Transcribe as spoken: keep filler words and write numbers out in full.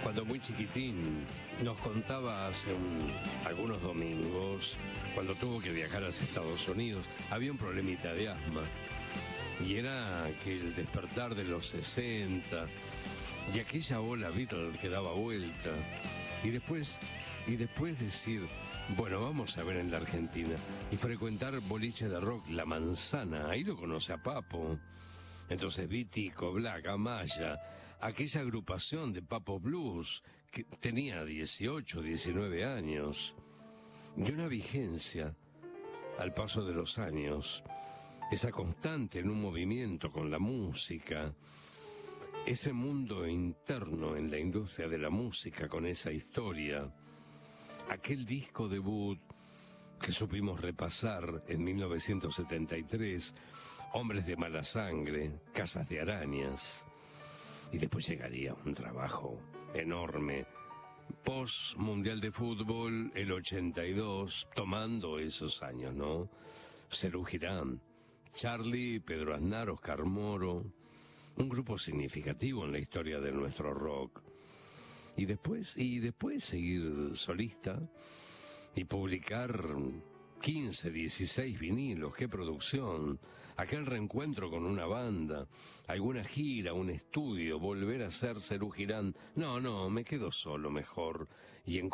Cuando muy chiquitín, nos contaba hace un- algunos domingos, cuando tuvo que viajar hacia Estados Unidos, había un problemita de asma. Y era que el despertar de los sesenta, y aquella ola Beatle que daba vuelta. Y después, y después decir, bueno, vamos a ver en la Argentina. Y frecuentar boliche de rock, La Manzana, ahí lo conoce a Papo. Entonces Vitico, Black, Amaya, aquella agrupación de Papo Blues, que tenía dieciocho, diecinueve años. Y una vigencia al paso de los años. Esa constante en un movimiento con la música. Ese mundo interno en la industria de la música con esa historia. Aquel disco debut que supimos repasar en mil novecientos setenta y tres, Hombres de mala sangre, Casas de arañas. Y después llegaría un trabajo enorme, post Mundial de Fútbol, el ochenta y dos, tomando esos años, ¿no? Serú Girán, Charlie, Pedro Aznar, Oscar Moro, un grupo significativo en la historia de nuestro rock. Y después, y después seguir solista y publicar quince, dieciséis vinilos, qué producción, aquel reencuentro con una banda, alguna gira, un estudio, volver a ser Serú Girán. No, no, me quedo solo mejor. Y en